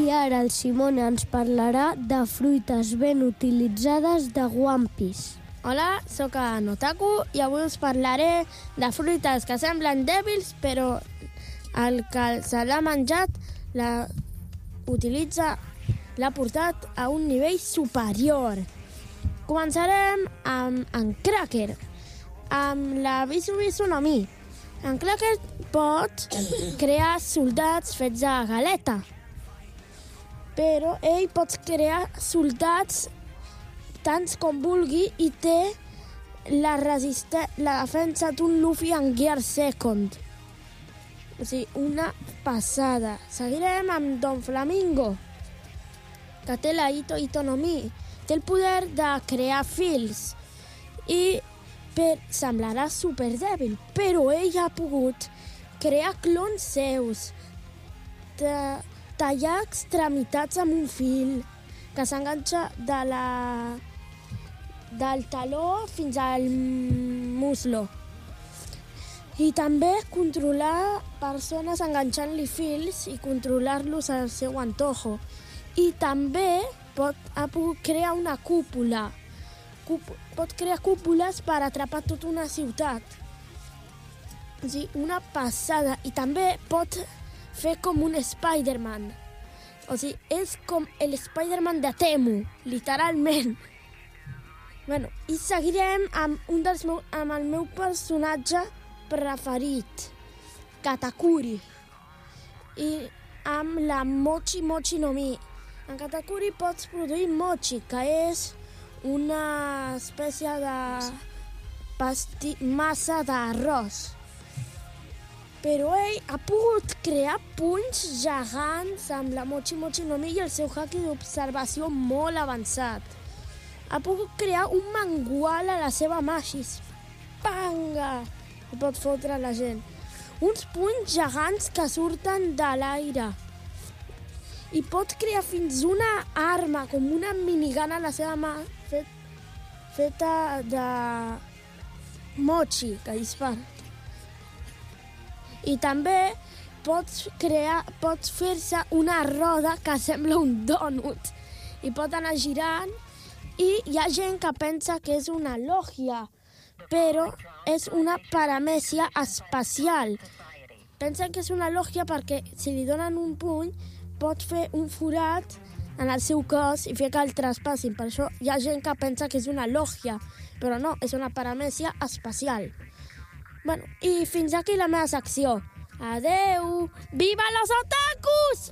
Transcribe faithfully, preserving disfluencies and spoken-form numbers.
I ara el Simone ens parlarà de fruites ben utilitzades de One Piece. Hola, sóc en Otaku i avui us parlaré de fruites que semblen dèbils, però el que se l'ha menjat la utilitza, l'ha portat a un nivell superior. Començarem amb en Cracker, amb la Bisu Bisu no Mi. En Cracker pot crear soldats fets de galeta, però ell pot crear soldats tants com vulgui i té la, resiste- la defensa d'un Luffy en Gear Second. O sigui, una passada. Seguirem amb Don Flamingo, que té la Ito Ito no Mi. Té el poder de crear fils i per, semblarà superdèbil, però ell ha pogut crear clons seus, de, tallar extremitats amb un fil que s'enganxa de la, del taló fins al muslo. I també controlar persones enganxant-li fils i controlar-los al seu antojo. I també pot, ha pogut crear una cúpula. Cúp, pot crear cúpules per atrapar tota una ciutat. O sigui, una passada. I també pot fer com un Spider-Man. O sigui, és com el Spider-Man de Temu, literalment. Bueno, i seguirem amb, un dels meu, amb el meu personatge preferit, Katakuri. I amb la Mochi Mochi no Mi. En Katakuri pots produir mochi, que és una espècie de pasti massa d'arròs. Però ell ha pogut crear punys gegants amb la Mochi Mochi no Mi i el seu haki d'observació molt avançat. Ha pogut crear un mangual a la seva mà, així, panga, i pot fotre la gent. Uns punys gegants que surten de l'aire. I pot crear fins una arma, com una minigana a la seva mà, fet, feta de mochi, que dispara. I també pots crear, pots fer-se una roda que sembla un dònut i pot anar girant, i hi ha gent que pensa que és una lògia, però és una paramèsia espacial. Pensen que és una lògia perquè si li donen un puny pot fer un forat en el seu cos i fer que el traspassin. Per això hi ha gent que pensa que és una lògia, però no, és una paramèsia espacial. Bueno, i fins aquí la meva secció. Adeu! Viva los otakus!